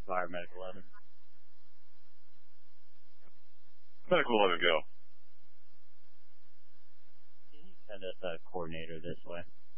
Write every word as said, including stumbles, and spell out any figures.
Fire Medical eleven. Medical eleven, go. Send us a coordinator this way.